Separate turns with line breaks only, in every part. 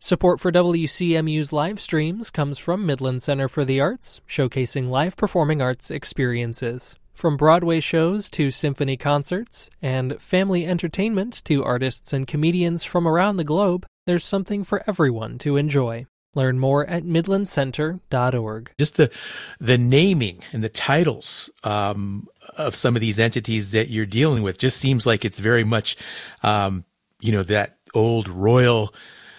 Support for WCMU's live streams comes from Midland Center for the Arts, showcasing live performing arts experiences. From Broadway shows to symphony concerts, and family entertainment to artists and comedians from around the globe, there's something for everyone to enjoy. Learn more at midlandcenter.org.
Just the naming and the titles of some of these entities that you're dealing with just seems like it's very much, that old royal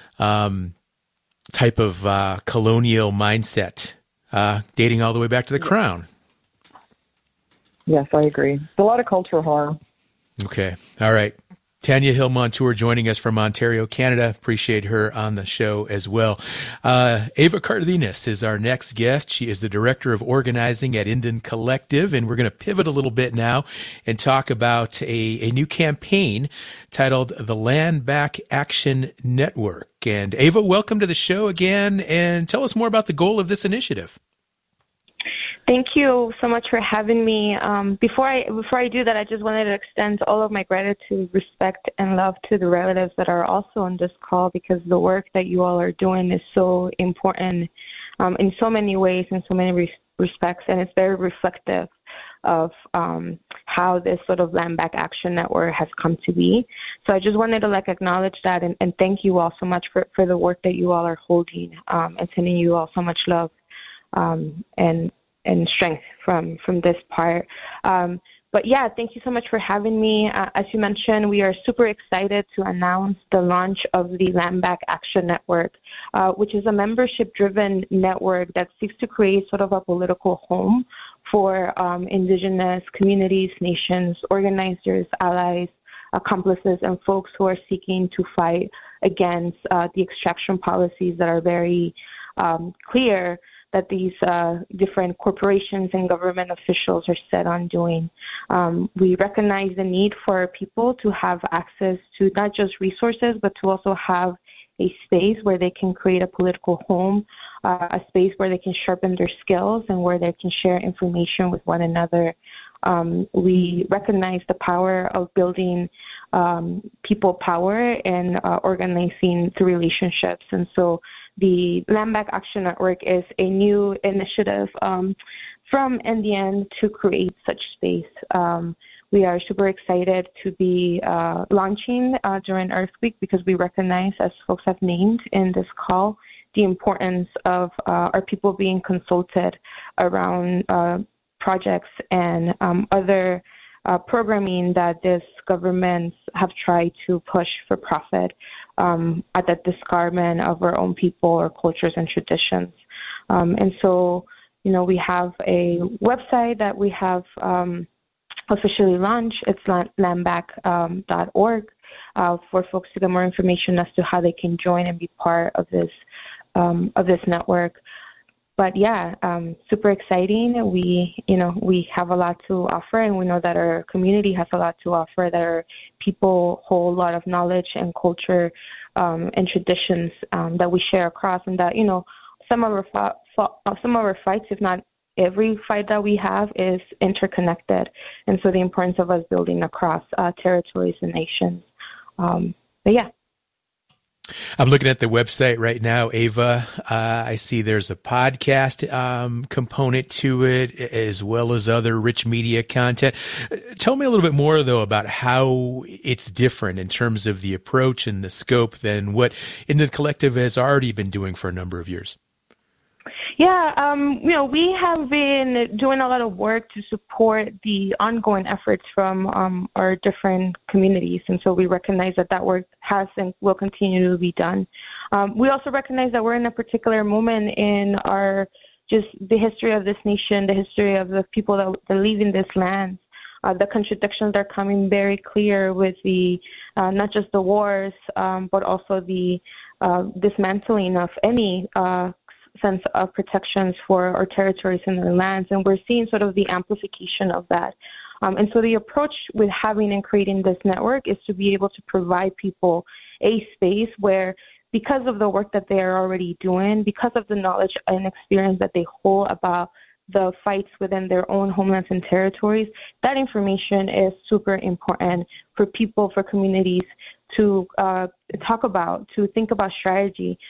type of colonial mindset, dating all the way back to the crown.
Yes, I agree. It's a lot of cultural harm.
Okay. All right. Tanya Hill Montour joining us from Ontario, Canada. Appreciate her on the show as well. Ava Cardenas is our next guest. She is the Director of Organizing at Indian Collective, and we're going to pivot a little bit now and talk about a new campaign titled the Land Back Action Network. And Ava, welcome to the show again, and tell us more about the goal of this initiative.
Thank you so much for having me. Before I do that, I just wanted to extend all of my gratitude, respect, and love to the relatives that are also on this call, because the work that you all are doing is so important in so many ways, in so many respects, and it's very reflective of how this sort of Land Back Action Network has come to be. So I just wanted to acknowledge that and thank you all so much for the work that you all are holding, and sending you all so much love and strength from this part. But yeah, thank you so much for having me. As you mentioned, we are super excited to announce the launch of the Land Back Action Network, which is a membership-driven network that seeks to create sort of a political home for Indigenous communities, nations, organizers, allies, accomplices, and folks who are seeking to fight against the extraction policies that are very clear that these different corporations and government officials are set on doing. We recognize the need for people to have access to not just resources, but to also have a space where they can create a political home, a space where they can sharpen their skills and where they can share information with one another. We recognize the power of building people power and organizing through relationships. And so the Land Back Action Network is a new initiative from NDN to create such space. We are super excited to be launching during Earth Week, because we recognize, as folks have named in this call, the importance of our people being consulted around projects and other programming that these governments have tried to push for profit at the discardment of our own people or cultures and traditions. And so, we have a website that we have officially launched. It's landback.org for folks to get more information as to how they can join and be part of this network. But yeah, super exciting. We have a lot to offer, and we know that our community has a lot to offer, that our people hold a lot of knowledge and culture and traditions that we share across, and that, some of our fights, if not every fight that we have, is interconnected. And so the importance of us building across territories and nations. But yeah.
I'm looking at the website right now, Ava. I see there's a podcast component to it, as well as other rich media content. Tell me a little bit more, though, about how it's different in terms of the approach and the scope than what Indian Collective has already been doing for a number of years.
Yeah, we have been doing a lot of work to support the ongoing efforts from our different communities, and so we recognize that work has and will continue to be done. We also recognize that we're in a particular moment in the history of this nation, the history of the people that live in this land. The contradictions are coming very clear with the not just the wars, but also the dismantling of any sense of protections for our territories and our lands, and we're seeing sort of the amplification of that. And so the approach with having and creating this network is to be able to provide people a space where, because of the work that they are already doing, because of the knowledge and experience that they hold about the fights within their own homelands and territories, that information is super important for people, for communities to talk about, to think about strategy,